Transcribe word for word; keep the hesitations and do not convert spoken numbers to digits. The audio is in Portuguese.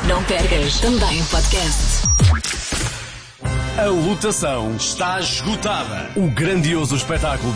Não percas, também em podcast. A lotação está esgotada. O grandioso espetáculo